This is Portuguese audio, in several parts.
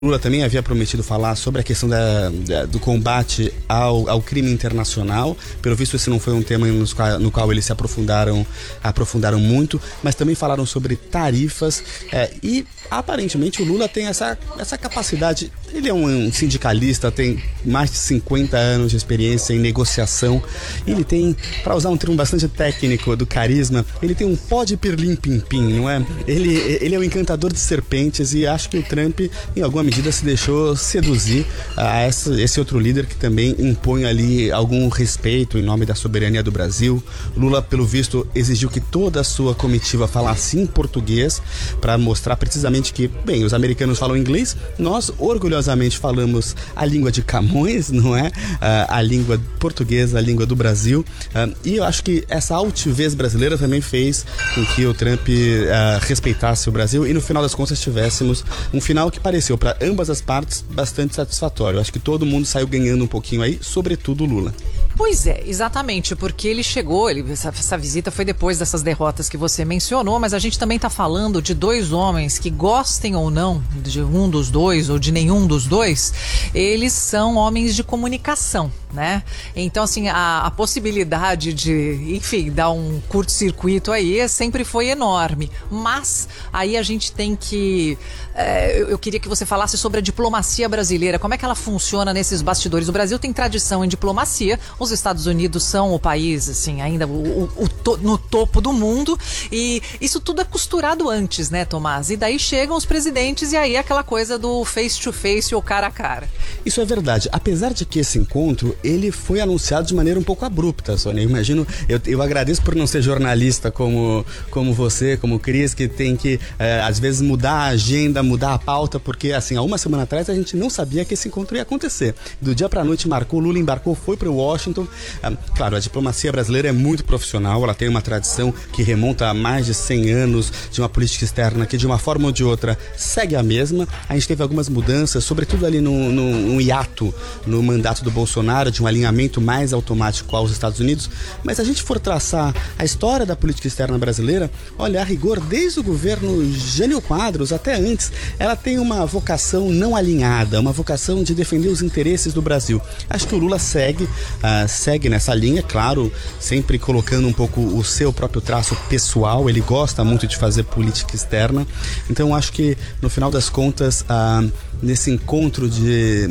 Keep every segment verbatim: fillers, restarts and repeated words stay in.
Lula também havia prometido falar sobre a questão da, da, do combate ao, ao crime internacional. Pelo visto, esse não foi um tema no qual, no qual eles se aprofundaram, aprofundaram muito, mas também falaram sobre tarifas é, e aparentemente o Lula tem essa, essa capacidade. Ele é um sindicalista, tem mais de cinquenta anos de experiência em negociação. Ele tem, para usar um termo bastante técnico do carisma, ele tem um pó de pirlim-pim-pim, não é? Ele, ele é um encantador de serpentes e acho que o Trump, em alguma medida, se deixou seduzir a essa, esse outro líder que também impõe ali algum respeito em nome da soberania do Brasil. Lula, pelo visto, exigiu que toda a sua comitiva falasse em português para mostrar precisamente que, bem, os americanos falam inglês, nós orgulhosamente falamos a língua de Camões, não é? A, a língua portuguesa, a língua do Brasil. E eu acho que essa altivez brasileira também fez com que o Trump uh, respeitasse o Brasil e no final das contas tivéssemos um final que pareceu para ambas as partes bastante satisfatório. Eu acho que todo mundo saiu ganhando um pouquinho aí, sobretudo o Lula. Pois é, exatamente, porque ele chegou, ele, essa, essa visita foi depois dessas derrotas que você mencionou, mas a gente também está falando de dois homens que, gostem ou não de um dos dois ou de nenhum dos dois, eles são homens de comunicação, né? Então, assim, a, a possibilidade de, enfim, dar um curto-circuito aí sempre foi enorme, mas aí a gente tem que, é, eu, eu queria que você falasse sobre a diplomacia brasileira, como é que ela funciona nesses bastidores. O Brasil tem tradição em diplomacia, os Estados Unidos são o país, assim, ainda o, o, o to, no topo do mundo, e isso tudo é costurado antes, né, Tomás? E daí chegam os presidentes e aí aquela coisa do face to face ou cara a cara. Isso é verdade, apesar de que esse encontro, ele foi anunciado de maneira um pouco abrupta, Sônia. Eu imagino, eu, eu agradeço por não ser jornalista como, como você, como o Cris, que tem que, é, às vezes, mudar a agenda, mudar a pauta, porque, assim, há uma semana atrás a gente não sabia que esse encontro ia acontecer. Do dia pra noite marcou, Lula embarcou, foi para Washington. Ah, claro, a diplomacia brasileira é muito profissional, ela tem uma tradição que remonta a mais de cem anos de uma política externa que, de uma forma ou de outra, segue a mesma. A gente teve algumas mudanças, sobretudo ali no, no, no hiato, no mandato do Bolsonaro, de um alinhamento mais automático aos Estados Unidos, mas se a gente for traçar a história da política externa brasileira, olha, a rigor, desde o governo Jânio Quadros até antes, ela tem uma vocação não alinhada, uma vocação de defender os interesses do Brasil. Acho que o Lula segue, uh, segue nessa linha, claro, sempre colocando um pouco o seu próprio traço pessoal, ele gosta muito de fazer política externa, então acho que no final das contas, uh, nesse encontro de,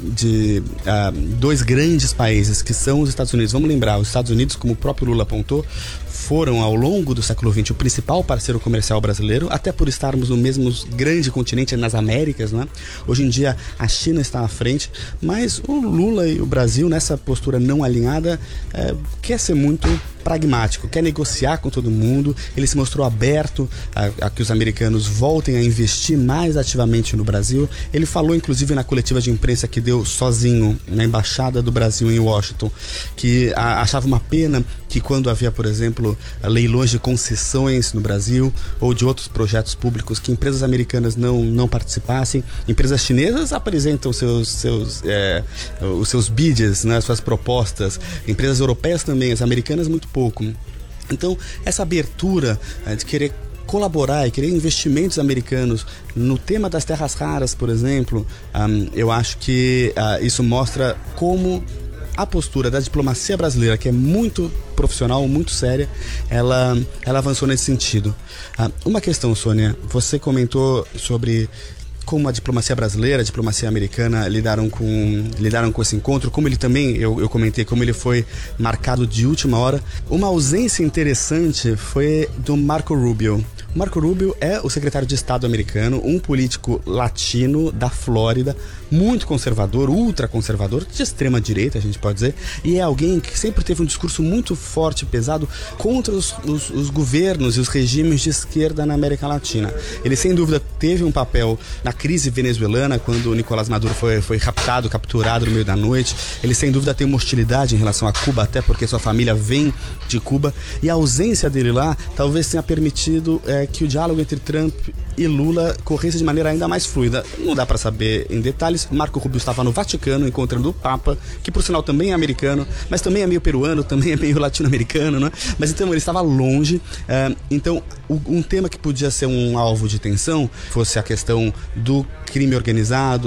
de uh, dois grandes países que são os Estados Unidos, vamos lembrar, os Estados Unidos, como o próprio Lula apontou, foram ao longo do século vinte o principal parceiro comercial brasileiro, até por estarmos no mesmo grande continente nas Américas, né? Hoje em dia a China está à frente, mas o Lula e o Brasil, nessa postura não alinhada, é, quer ser muito pragmático, quer negociar com todo mundo. Ele se mostrou aberto a, a que os americanos voltem a investir mais ativamente no Brasil. Ele falou, inclusive, na coletiva de imprensa que deu sozinho na Embaixada do Brasil em Washington, que a, achava uma pena que quando havia, por exemplo, leilões de concessões no Brasil ou de outros projetos públicos, que empresas americanas não, não participassem. Empresas chinesas apresentam seus, seus, é, os seus bids, né, suas propostas. Empresas europeias também, as americanas muito pouco. Então, essa abertura é, de querer colaborar e querer investimentos americanos no tema das terras raras, por exemplo, um, eu acho que uh, isso mostra como a postura da diplomacia brasileira, que é muito profissional, muito séria, ela, ela avançou nesse sentido. Uh, uma questão, Sônia, você comentou sobre como a diplomacia brasileira, a diplomacia americana lidaram com, lidaram com esse encontro, como ele também, eu, eu comentei, como ele foi marcado de última hora. Uma ausência interessante foi do Marco Rubio. Marco Rubio é o secretário de Estado americano, um político latino da Flórida, muito conservador, ultraconservador, de extrema direita, a gente pode dizer, e é alguém que sempre teve um discurso muito forte e pesado contra os, os, os governos e os regimes de esquerda na América Latina. Ele, sem dúvida, teve um papel na crise venezuelana, quando o Nicolás Maduro foi, foi raptado, capturado no meio da noite. Ele, sem dúvida, tem uma hostilidade em relação a Cuba, até porque sua família vem de Cuba, e a ausência dele lá talvez tenha permitido é, que o diálogo entre Trump e Lula corresse de maneira ainda mais fluida. Não dá para saber em detalhes. Marco Rubio estava no Vaticano encontrando o Papa, que por sinal também é americano, mas também é meio peruano, também é meio latino-americano, né? Mas então ele estava longe. Uh, então um tema que podia ser um alvo de tensão fosse a questão do do crime organizado,